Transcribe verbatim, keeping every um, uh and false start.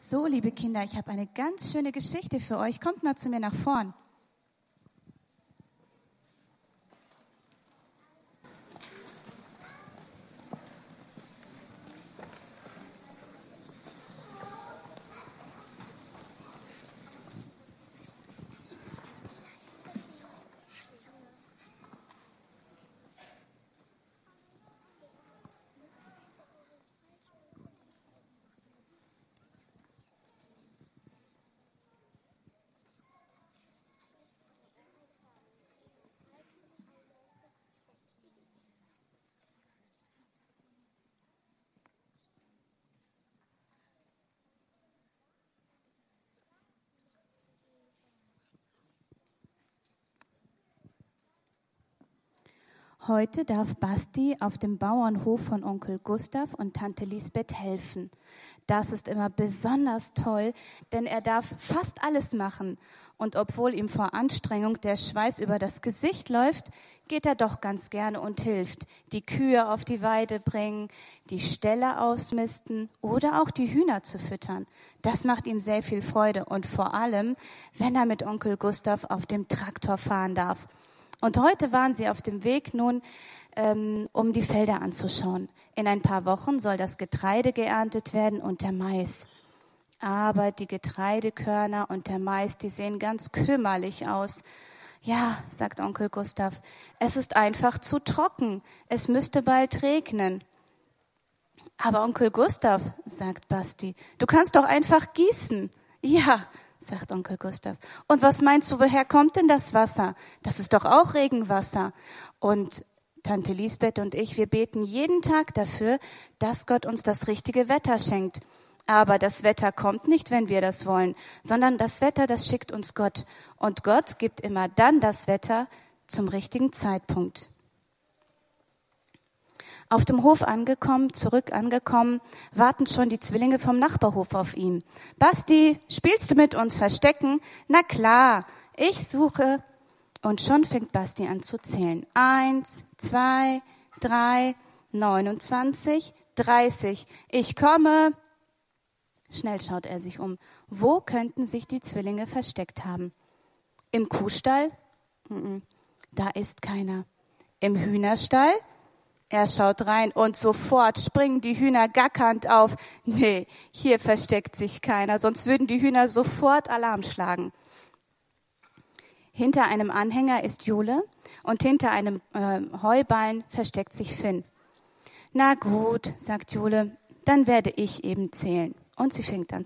So, liebe Kinder, ich habe eine ganz schöne Geschichte für euch. Kommt mal zu mir nach vorn. Heute darf Basti auf dem Bauernhof von Onkel Gustav und Tante Lisbeth helfen. Das ist immer besonders toll, denn er darf fast alles machen. Und obwohl ihm vor Anstrengung der Schweiß über das Gesicht läuft, geht er doch ganz gerne und hilft. Die Kühe auf die Weide bringen, die Ställe ausmisten oder auch die Hühner zu füttern. Das macht ihm sehr viel Freude und vor allem, wenn er mit Onkel Gustav auf dem Traktor fahren darf. Und heute waren sie auf dem Weg nun, ähm, um die Felder anzuschauen. In ein paar Wochen soll das Getreide geerntet werden und der Mais. Aber die Getreidekörner und der Mais, die sehen ganz kümmerlich aus. Ja, sagt Onkel Gustav, es ist einfach zu trocken. Es müsste bald regnen. Aber Onkel Gustav, sagt Basti, du kannst doch einfach gießen. Ja, sagt Onkel Gustav. Und was meinst du, woher kommt denn das Wasser? Das ist doch auch Regenwasser. Und Tante Lisbeth und ich, wir beten jeden Tag dafür, dass Gott uns das richtige Wetter schenkt. Aber das Wetter kommt nicht, wenn wir das wollen, sondern das Wetter, das schickt uns Gott. Und Gott gibt immer dann das Wetter zum richtigen Zeitpunkt. Auf dem Hof angekommen, zurück angekommen, warten schon die Zwillinge vom Nachbarhof auf ihn. Basti, spielst du mit uns Verstecken? Na klar, ich suche. Und schon fängt Basti an zu zählen. Eins, zwei, drei, neunundzwanzig, dreißig. Ich komme. Schnell schaut er sich um. Wo könnten sich die Zwillinge versteckt haben? Im Kuhstall? Da ist keiner. Im Hühnerstall? Er schaut rein und sofort springen die Hühner gackernd auf. Nee, hier versteckt sich keiner, sonst würden die Hühner sofort Alarm schlagen. Hinter einem Anhänger ist Jule und hinter einem äh, Heuballen versteckt sich Finn. Na gut, sagt Jule, dann werde ich eben zählen. Und sie fängt an